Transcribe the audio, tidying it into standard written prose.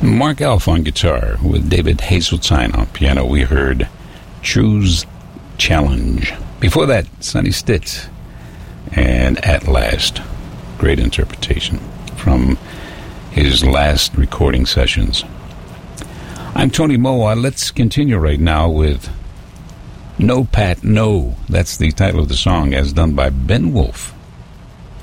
Mark Elf on guitar with David Hazeltine on piano. We heard Choose Challenge. Before that, Sonny Stitt and At Last. Great interpretation from his last recording sessions. I'm Tony Moa. Let's continue right now with No Pat No. That's the title of the song, as done by Ben Wolf.